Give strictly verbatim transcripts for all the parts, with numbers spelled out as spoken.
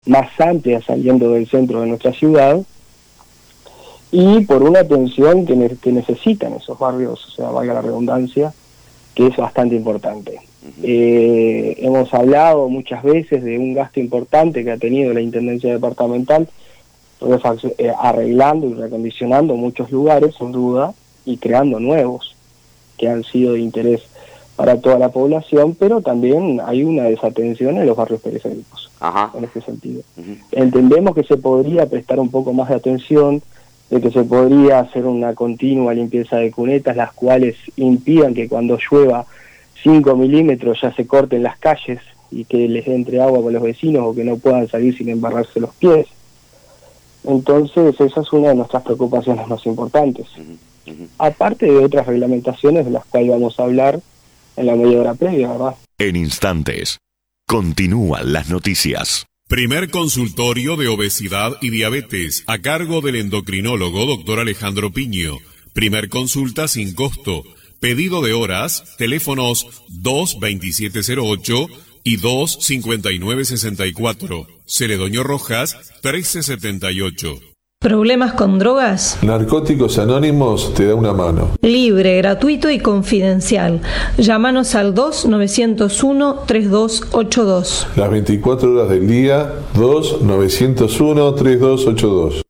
más amplia saliendo del centro de nuestra ciudad, y por una atención que, ne que necesitan esos barrios, o sea, valga la redundancia, que es bastante importante. Uh-huh. eh, hemos hablado muchas veces de un gasto importante que ha tenido la Intendencia Departamental eh, arreglando y recondicionando muchos lugares, sin duda, y creando nuevos que han sido de interés para toda la población, pero también hay una desatención en los barrios periféricos. Ajá. En ese sentido. Uh-huh. Entendemos que se podría prestar un poco más de atención, de que se podría hacer una continua limpieza de cunetas, las cuales impidan que cuando llueva cinco milímetros ya se corten las calles y que les entre agua con los vecinos o que no puedan salir sin embarrarse los pies. Entonces esa es una de nuestras preocupaciones más importantes. Uh-huh. Uh-huh. Aparte de otras reglamentaciones de las cuales vamos a hablar en la media hora previa, ¿verdad? En instantes, continúan las noticias. Primer consultorio de obesidad y diabetes a cargo del endocrinólogo doctor Alejandro Piño. Primer consulta sin costo. Pedido de horas, teléfonos dos veintisiete cero ocho y dos cincuenta y nueve sesenta y cuatro. Celedonio Rojas, trece setenta y ocho. ¿Problemas con drogas? Narcóticos Anónimos te da una mano. Libre, gratuito y confidencial. Llámanos al dos nueve cero uno tres dos ocho dos. Las veinticuatro horas del día, dos nueve cero uno tres dos ocho dos.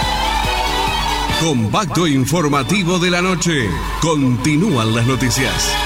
Compacto informativo de la noche. Continúan las noticias.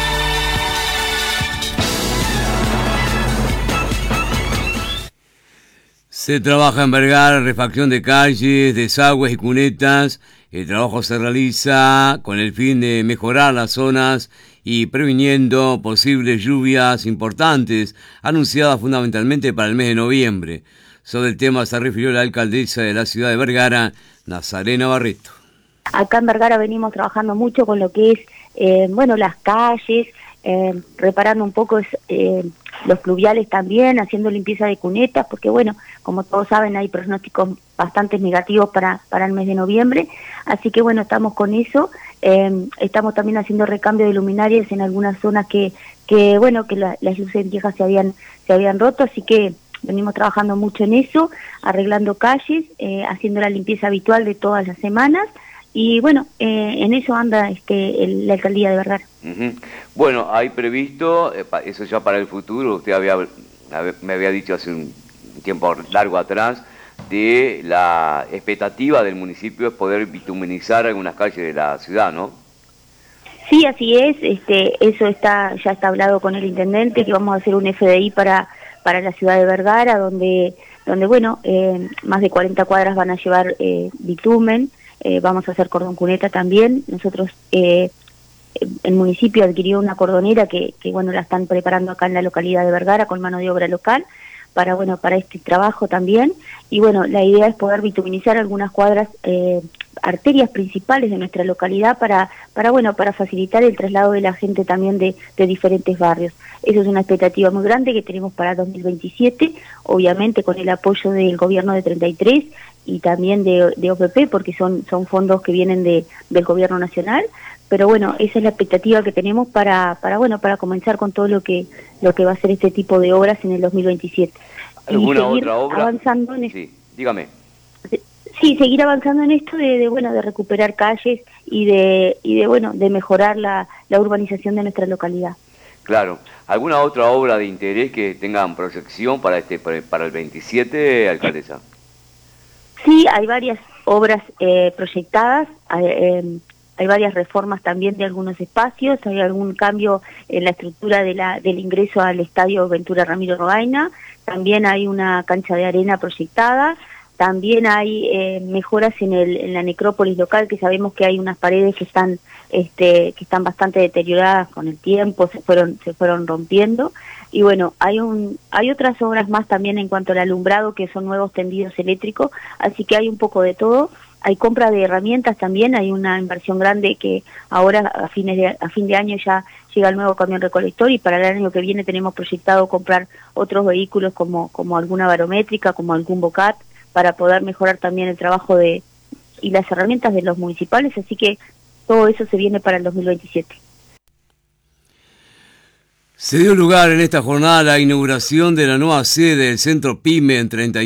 Se trabaja en Vergara, refacción de calles, desagües y cunetas. El trabajo se realiza con el fin de mejorar las zonas y previniendo posibles lluvias importantes, anunciadas fundamentalmente para el mes de noviembre. Sobre el tema se refirió la alcaldesa de la ciudad de Vergara, Nazarena Barreto. Acá en Vergara venimos trabajando mucho con lo que es, eh, bueno, las calles, eh, reparando un poco eh, los pluviales también, haciendo limpieza de cunetas, porque bueno, como todos saben, hay pronósticos bastante negativos para, para el mes de noviembre, así que bueno, estamos con eso. Eh, estamos también haciendo recambio de luminarias en algunas zonas que, que bueno, que la, las luces viejas se habían, se habían roto, así que venimos trabajando mucho en eso, arreglando calles, eh, haciendo la limpieza habitual de todas las semanas, y bueno, eh, en eso anda este, el, la alcaldía de Vergara. Uh-huh. Bueno, hay previsto, eh, eso ya para el futuro, usted había, me había dicho hace un tiempo largo atrás, de la expectativa del municipio es poder bitumenizar algunas calles de la ciudad, ¿no? Sí, así es, este, eso está ya está hablado con el intendente, que vamos a hacer un F D I para, para la ciudad de Vergara, donde, donde bueno, eh, más de cuarenta cuadras van a llevar eh, bitumen. Eh, vamos a hacer cordón cuneta también. Nosotros, eh, el municipio adquirió una cordonera que, que bueno, la están preparando acá en la localidad de Vergara con mano de obra local para bueno para este trabajo también. Y bueno, la idea es poder bituminizar algunas cuadras, eh, arterias principales de nuestra localidad para para bueno para facilitar el traslado de la gente también de, de diferentes barrios. Eso es una expectativa muy grande que tenemos para dos mil veintisiete, obviamente con el apoyo del gobierno de treinta y tres y también de, de O P P, porque son son fondos que vienen de del gobierno nacional. Pero bueno, esa es la expectativa que tenemos para para bueno para comenzar con todo lo que lo que va a ser este tipo de obras en el dos mil veintisiete. ¿Alguna otra obra? Avanzando en sí, dígame. Sí, seguir avanzando en esto de, de bueno de recuperar calles y de y de bueno de mejorar la, la urbanización de nuestra localidad. Claro. ¿Alguna otra obra de interés que tengan proyección para este para el veintisiete, alcaldesa? Sí, hay varias obras eh, proyectadas. Eh, Hay varias reformas también de algunos espacios, hay algún cambio en la estructura de la, del ingreso al estadio Ventura Ramiro Robaina, también hay una cancha de arena proyectada, también hay eh, mejoras en, el, en la necrópolis local, que sabemos que hay unas paredes que están este, que están bastante deterioradas con el tiempo, se fueron se fueron rompiendo, y bueno, hay un hay otras obras más también en cuanto al alumbrado, que son nuevos tendidos eléctricos, así que hay un poco de todo. Hay compra de herramientas también, hay una inversión grande que ahora a fines de, a fin de año ya llega el nuevo camión recolector, y para el año que viene tenemos proyectado comprar otros vehículos como, como alguna barométrica, como algún Bocat, para poder mejorar también el trabajo de y las herramientas de los municipales, así que todo eso se viene para el dos mil veintisiete. Se dio lugar en esta jornada la inauguración de la nueva sede del Centro PYME en treinta y